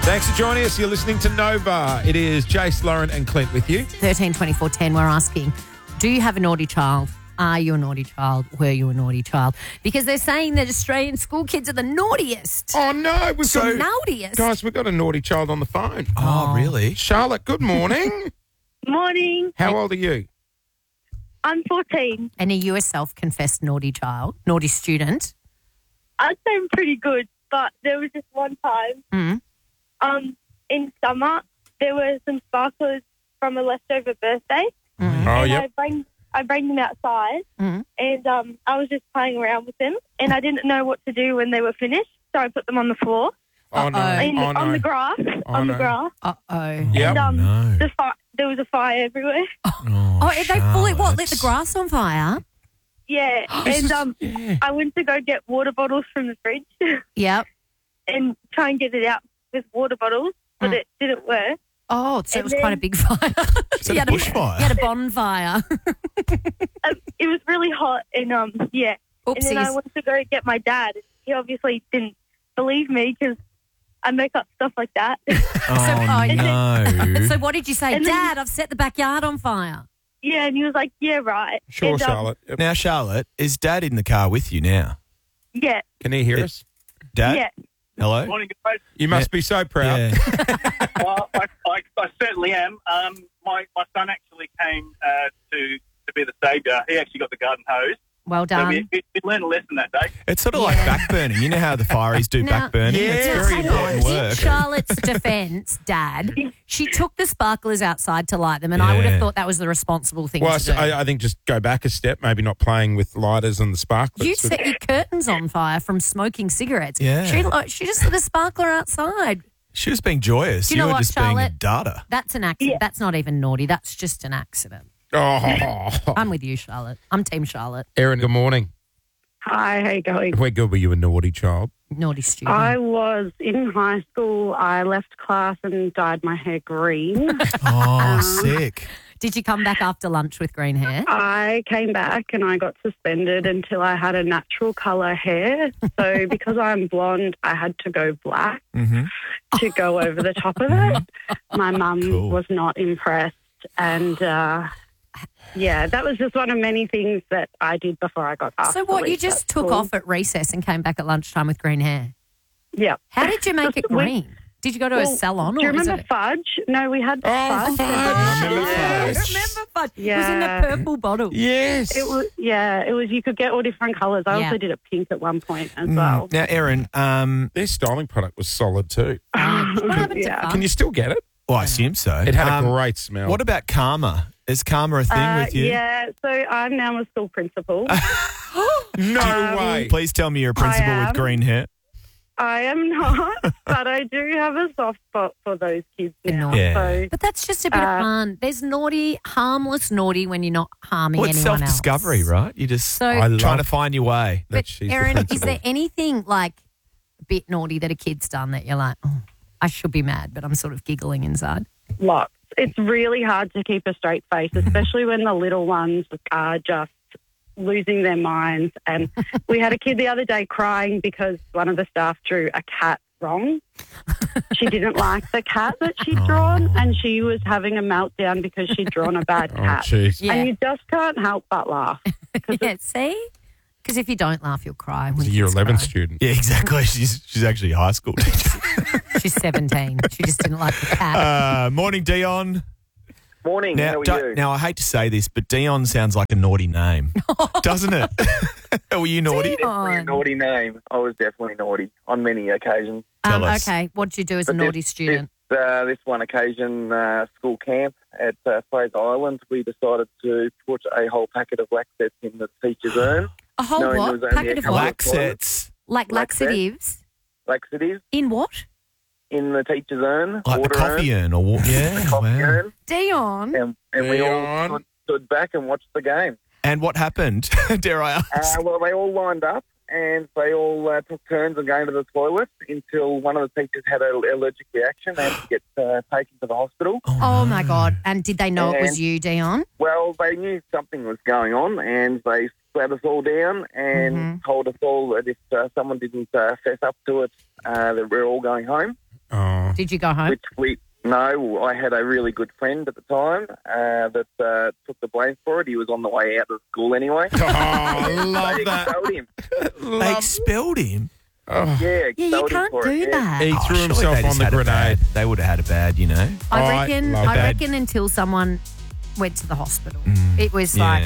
Thanks for joining us. You're listening to Nova. It is Jace, Lauren and Clint with you. 13 24 10, we're asking, do you have a naughty child? Are you a naughty child? Were you a naughty child? Because they're saying that Australian school kids are the naughtiest. Oh, no. Naughtiest. Guys, we've got a naughty child on the phone. Oh, really? Charlotte, good morning. Morning. How old are you? I'm 14. And are you a self-confessed naughty child, naughty student? I'd say I'm pretty good, but there was just one time. In summer, there were some sparklers from a leftover birthday. Oh, And yep. I bring them outside, and I was just playing around with them, and I didn't know what to do when they were finished, so I put them on the floor. Oh, no. On the grass. On the no. grass. Uh-oh. Yep. And no. there was a fire everywhere. Oh, they fully, lit the grass on fire? Yeah. And I went to go get water bottles from the fridge Yep. and try and get it out with water bottles, but it didn't work. Oh, so it was And quite a then- big fire. Is that a bushfire? You had a bonfire. It was really hot, and yeah. And then I Oopsies. went to go get my dad. He obviously didn't believe me because I make up stuff like that. Oh, no. So what did you say? And then- Dad, I've set the backyard on fire. Yeah, and he was like, "Yeah, right." Sure, and, Charlotte. Yep. Now, Charlotte, is Dad in the car with you now? Yeah, Can he hear us? Dad? yeah. Hello? Morning, guys. You must be so proud. Yeah. Well, I certainly am. My son actually came to be the saviour. He actually got the garden hose. Well So done. we learned a lesson that day. It's sort of like backburning. You know how the fireys do Now- backburning? Yeah. It's Now, very hang on. important In work. Charlotte's defence, Dad, she took the sparklers outside to light them, and I would have Yeah. thought that was the responsible thing Well, to do. I think just go back a step, maybe not playing with lighters and the sparklers. You set your curtains on fire from smoking cigarettes. Yeah. She just lit a sparkler outside. She was being joyous. Do you know were what, just being a Charlotte? data. That's an accident. Yeah. That's not even naughty. That's just an accident. Oh. I'm with you, Charlotte. I'm Team Charlotte. Erin, good morning. Hi, how you going? Where good were you a naughty child? Naughty student. I was in high school. I left class and dyed my hair green. Oh, sick. Did you come back after lunch with green hair? I came back and I got suspended until I had a natural colour hair. So because I'm blonde, I had to go black to go over the top of it. My mum Cool. was not impressed. And, yeah, that was just one of many things that I did before I got asked So to what, you leave just that took school. off at recess and came back at lunchtime with green hair? Yeah. How did you make it green? Did you go to a salon? Do you or is remember it... fudge? No, we had fudge. fudge. I remember I fudge. remember fudge. It was in Yeah. the purple bottle. Yes. It was, yeah, it was, you could get all different colours. I Yeah. also did it pink at one point as well. Now, Erin, Their styling product was solid too. What happened Yeah. to fudge? Can you still get it? well, I assume so. It had a great smell. What about karma? Is karma a thing with you? Yeah, so I'm now a school principal. No way. Please tell me you're a principal I with am. green hair. I am not, but I do have a soft spot for those kids now. naughty. Yeah. So But that's just a bit of fun. There's naughty, harmless naughty when you're not harming Well, it's anyone self-discovery, else. right? You just So- I trying love to find your way. that But she's the Erin, is principal. there anything like a bit naughty that a kid's done that you're like, oh, I should be mad, but I'm sort of giggling inside? lots. It's really hard to keep a straight face, especially when the little ones are just losing their minds. And we had a kid the other day crying because one of the staff drew a cat wrong. She didn't like the cat that she'd drawn, and she was having a meltdown because she'd drawn a bad Oh, cat. jeez. Yeah. And you just can't help but laugh. Yeah, see? Because if you don't laugh, you'll cry. It's When a year kids 11 cry. student. Yeah, exactly. She's actually a high school teacher. She's 17. She just didn't like the cat. Morning, Dion. Morning. Now, now, I hate to say this, but Dion sounds like a naughty name, doesn't it? Were you naughty? Definitely a naughty name. I was definitely naughty on many occasions. Tell us. Okay, what did you do as a But naughty student? This one occasion, school camp at Fraser Island, we decided to put a whole packet of laxatives in the teacher's urn. A whole No, it what? was only Packet a of couple what? of Laxets. Like laxatives? Laxatives In what? in the teacher's urn, Like the water coffee urn or what? Yeah, coffee wow. urn, Dion. and we all Dion. stood back and watched the game. And what happened? Dare I ask? Well, they all lined up and they all took turns on going to the toilet until one of the teachers had an allergic reaction. They had to get taken to the hospital. Oh, my God. And did they know it was And- you, Dion? Well, they knew something was going on and they sat us all down and told us all that if someone didn't fess up to it, that we're all going home. Oh. Did you go home? No, I had a really good friend at the time that took the blame for it. He was on the way out of school anyway. Oh, I love They that. expelled him. They expelled him. Yeah, Yeah, you expelled him can't for do it. Yeah. that. He threw surely himself they on just the had a grenade. bad- They would have had a bad, you know. I I reckon. love I that. reckon until someone went to the hospital, it was like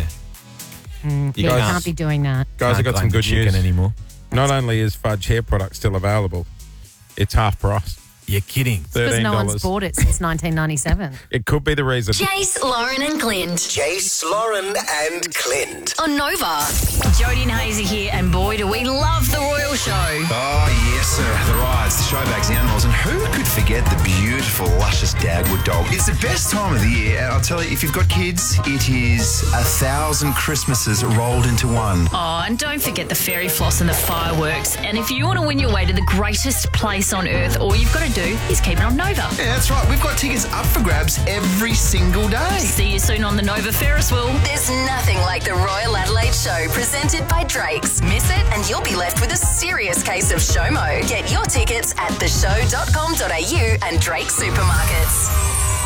you guys- can't be doing that. Guys, I got some good chicken news. anymore. Not only is Fudge hair product still available, it's half price. You're kidding. Because no one's $13. bought it since 1997. It could be the reason. Jace, Lauren and Clint Jace, Lauren and Clint. on Nova. Jodie and Hazy here, and boy, do we love the Royal Show. Oh, yes, sir. The rides, the showbags, the animals, and who could forget the beautiful, luscious Dagwood dog? It's the best time of the year, and I'll tell you, if you've got kids, it is 1,000 Christmases rolled into one. Oh, and don't forget the fairy floss and the fireworks. And if you want to win your way to the greatest place on earth, all you've got to do is keep it on Nova. Yeah, that's right. We've got tickets up for grabs every single day. See you soon on the Nova Ferris wheel. There's nothing like the Royal Adelaide Show presented by Drake's. Miss it and you'll be left with a serious case of SHOMO. Get your tickets at theshow.com.au and Drake supermarkets.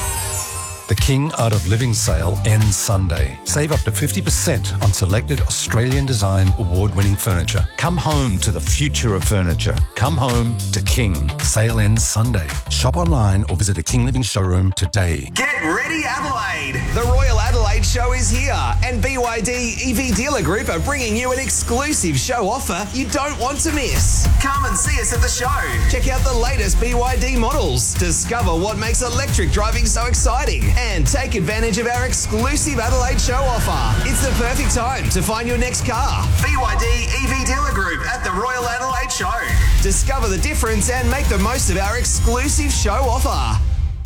The King Art of Living sale ends Sunday. Save up to 50% on selected Australian design award-winning furniture. Come home to the future of furniture. Come home to King. Sale ends Sunday. Shop online or visit a King Living showroom today. Get ready, Adelaide! The Royal Adelaide Show is here, and BYD EV Dealer Group are bringing you an exclusive show offer you don't want to miss. Come and see us at the show. Check out the latest BYD models. Discover what makes electric driving so exciting, and take advantage of our exclusive Adelaide Show offer. It's the perfect time to find your next car. BYD EV Dealer Group at the Royal Adelaide Show. Discover the difference and make the most of our exclusive show offer.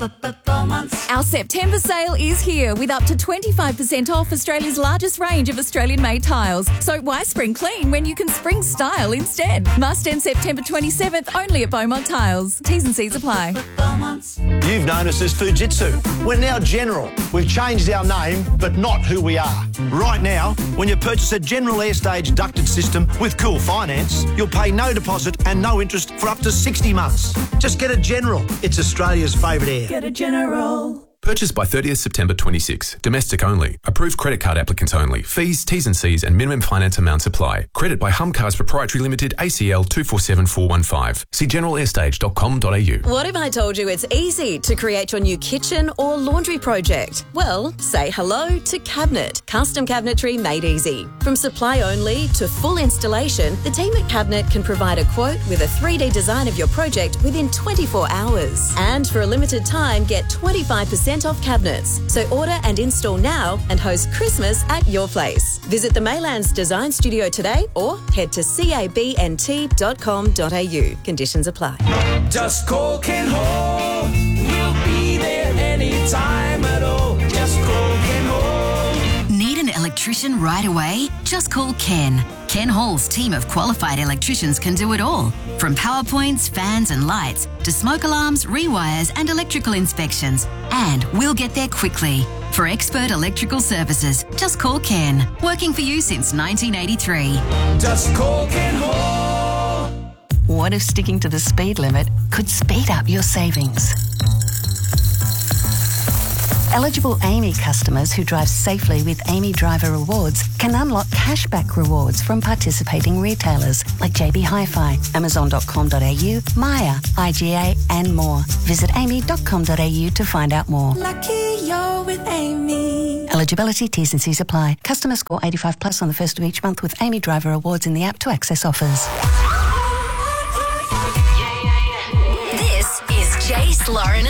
Our September sale is here with up to 25% off Australia's largest range of Australian-made tiles. So why spring clean when you can spring style instead? Must end September 27th only at Beaumont Tiles. T's and C's apply. You've known us as Fujitsu. We're now General. We've changed our name, but not who we are. Right now, when you purchase a General Airstage ducted system with Cool Finance, you'll pay no deposit and no interest for up to 60 months. Just get a General. It's Australia's favourite air. Get a General. Purchased by 30th September 26. Domestic only. Approved credit card applicants only. Fees, T's and C's and minimum finance amounts apply. Credit by Humcars Proprietary Limited, ACL 247415. See generalairstage.com.au. What if I told you it's easy to create your new kitchen or laundry project? Well, say hello to Cabinet. Custom cabinetry made easy. From supply only to full installation, the team at Cabinet can provide a quote with a 3D design of your project within 24 hours. And for a limited time, get 25% off cabinets. So order and install now and host Christmas at your place. Visit the Maylands Design Studio today or head to cabnt.com.au. Conditions apply. Just call Ken Hall. We'll be there anytime at all. Just call Ken Hall. Need an electrician right away? Just call Ken. Ken Hall's team of qualified electricians can do it all. From power points, fans and lights, to smoke alarms, rewires and electrical inspections. And we'll get there quickly. For expert electrical services, just call Ken. Working for you since 1983. Just call Ken Hall. What if sticking to the speed limit could speed up your savings? Eligible AAMI customers who drive safely with AAMI Driver Rewards can unlock cashback rewards from participating retailers like JB Hi-Fi, Amazon.com.au, Maya, IGA and more. Visit AAMI.com.au to find out more. Lucky you're with Amy. Eligibility, T's and C's apply. Customer score 85 plus on the first of each month with AAMI Driver Rewards in the app to access offers. This is Jace, Lauren